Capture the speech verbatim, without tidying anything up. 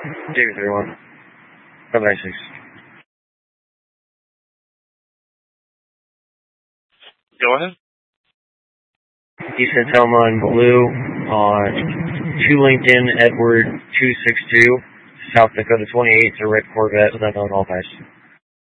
David three one. Five nine six. Go ahead. Easton Thelma in blue on two LinkedIn Edward two six two, South Dakota twenty-eight, it's a red Corvette with unknown all guys.